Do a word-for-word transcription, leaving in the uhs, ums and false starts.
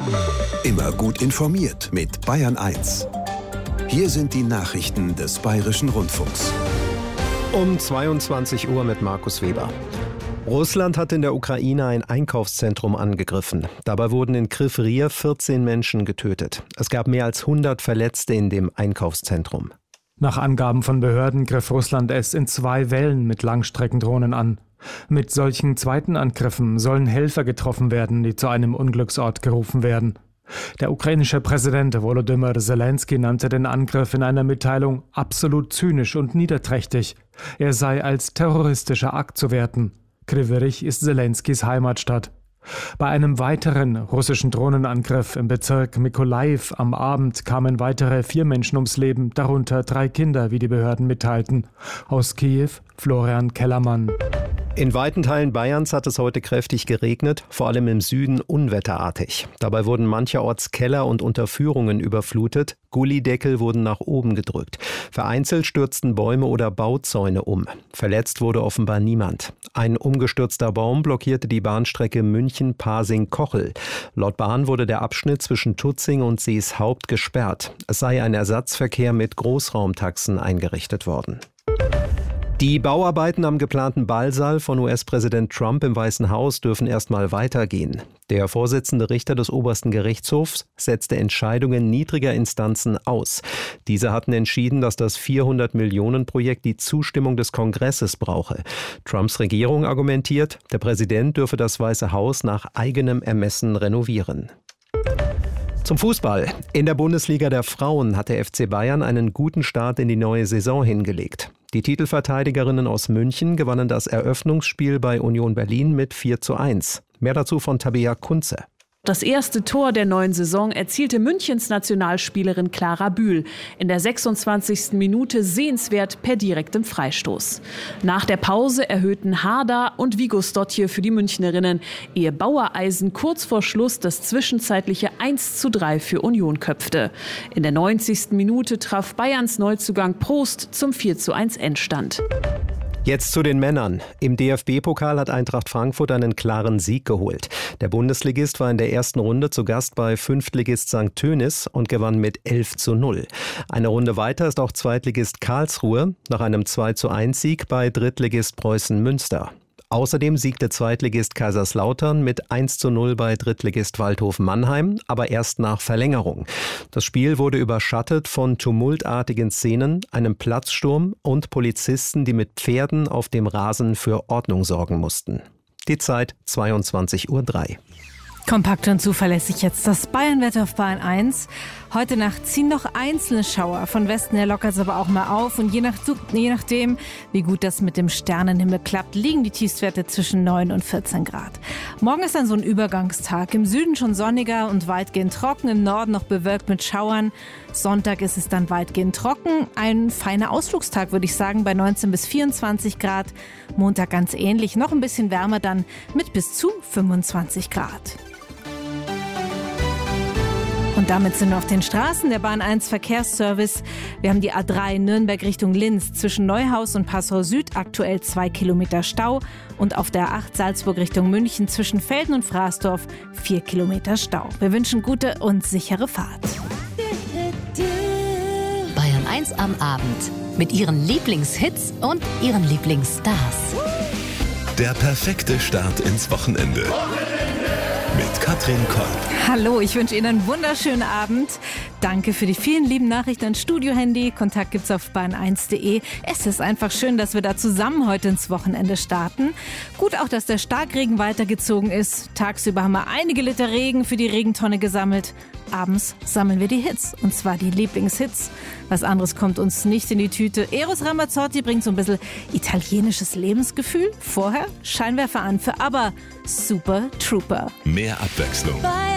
Immer gut informiert mit Bayern eins. Hier sind die Nachrichten des Bayerischen Rundfunks. Um zweiundzwanzig Uhr mit Markus Weber. Russland hat in der Ukraine ein Einkaufszentrum angegriffen. Dabei wurden in Kryw Rih vierzehn Menschen getötet. Es gab mehr als hundert Verletzte in dem Einkaufszentrum. Nach Angaben von Behörden griff Russland es in zwei Wellen mit Langstreckendrohnen an. Mit solchen zweiten Angriffen sollen Helfer getroffen werden, die zu einem Unglücksort gerufen werden. Der ukrainische Präsident Volodymyr Zelensky nannte den Angriff in einer Mitteilung absolut zynisch und niederträchtig. Er sei als terroristischer Akt zu werten. Kryw Rih ist Zelenskys Heimatstadt. Bei einem weiteren russischen Drohnenangriff im Bezirk Mykolaiv am Abend kamen weitere vier Menschen ums Leben, darunter drei Kinder, wie die Behörden mitteilten. Aus Kiew, Florian Kellermann. In weiten Teilen Bayerns hat es heute kräftig geregnet, vor allem im Süden unwetterartig. Dabei wurden mancherorts Keller und Unterführungen überflutet, Gullydeckel wurden nach oben gedrückt. Vereinzelt stürzten Bäume oder Bauzäune um. Verletzt wurde offenbar niemand. Ein umgestürzter Baum blockierte die Bahnstrecke München-Pasing-Kochel. Laut Bahn wurde der Abschnitt zwischen Tutzing und Seeshaupt gesperrt. Es sei ein Ersatzverkehr mit Großraumtaxen eingerichtet worden. Die Bauarbeiten am geplanten Ballsaal von U S-Präsident Trump im Weißen Haus dürfen erstmal weitergehen. Der Vorsitzende Richter des obersten Gerichtshofs setzte Entscheidungen niedriger Instanzen aus. Diese hatten entschieden, dass das vierhundert Millionen Projekt die Zustimmung des Kongresses brauche. Trumps Regierung argumentiert, der Präsident dürfe das Weiße Haus nach eigenem Ermessen renovieren. Zum Fußball. In der Bundesliga der Frauen hat der F C Bayern einen guten Start in die neue Saison hingelegt. Die Titelverteidigerinnen aus München gewannen das Eröffnungsspiel bei Union Berlin mit vier zu eins. Mehr dazu von Tabea Kunze. Das erste Tor der neuen Saison erzielte Münchens Nationalspielerin Clara Bühl. In der sechsundzwanzigsten Minute sehenswert per direktem Freistoß. Nach der Pause erhöhten Harda und Viggo Stotje für die Münchnerinnen, ehe Bauereisen kurz vor Schluss das zwischenzeitliche eins zu drei für Union köpfte. In der neunzigsten Minute traf Bayerns Neuzugang Prost zum vier zu eins Endstand. Jetzt zu den Männern. Im D F B-Pokal hat Eintracht Frankfurt einen klaren Sieg geholt. Der Bundesligist war in der ersten Runde zu Gast bei Fünftligist Sankt Tönis und gewann mit elf zu null. Eine Runde weiter ist auch Zweitligist Karlsruhe nach einem zwei zu eins Sieg bei Drittligist Preußen Münster. Außerdem siegte Zweitligist Kaiserslautern mit eins zu null bei Drittligist Waldhof Mannheim, aber erst nach Verlängerung. Das Spiel wurde überschattet von tumultartigen Szenen, einem Platzsturm und Polizisten, die mit Pferden auf dem Rasen für Ordnung sorgen mussten. Die Zeit zweiundzwanzig Uhr drei. Kompakt und zuverlässig jetzt das Bayernwetter auf Bayern eins. Heute Nacht ziehen noch einzelne Schauer. Von Westen her lockert es aber auch mal auf. Und je, nach, je nachdem, wie gut das mit dem Sternenhimmel klappt, liegen die Tiefstwerte zwischen neun und vierzehn Grad. Morgen ist dann so ein Übergangstag. Im Süden schon sonniger und weitgehend trocken. Im Norden noch bewölkt mit Schauern. Sonntag ist es dann weitgehend trocken. Ein feiner Ausflugstag, würde ich sagen, bei neunzehn bis vierundzwanzig Grad. Montag ganz ähnlich. Noch ein bisschen wärmer dann mit bis zu fünfundzwanzig Grad. Und damit sind wir auf den Straßen der Bahn eins Verkehrsservice. Wir haben die A drei Nürnberg Richtung Linz zwischen Neuhaus und Passau Süd aktuell zwei Kilometer Stau. Und auf der A acht Salzburg Richtung München zwischen Velden und Fraßdorf vier Kilometer Stau. Wir wünschen gute und sichere Fahrt. Bayern eins am Abend mit ihren Lieblingshits und ihren Lieblingsstars. Der perfekte Start ins Wochenende. Mit Katrin Kolb. Hallo, ich wünsche Ihnen einen wunderschönen Abend. Danke für die vielen lieben Nachrichten ans Studiohandy. Kontakt gibt's auf bayern eins punkt de. Es ist einfach schön, dass wir da zusammen heute ins Wochenende starten. Gut auch, dass der Starkregen weitergezogen ist. Tagsüber haben wir einige Liter Regen für die Regentonne gesammelt. Abends sammeln wir die Hits, und zwar die Lieblingshits. Was anderes kommt uns nicht in die Tüte. Eros Ramazzotti bringt so ein bisschen italienisches Lebensgefühl. Vorher Scheinwerfer an für ABBA, Super Trooper. Mehr Abwechslung.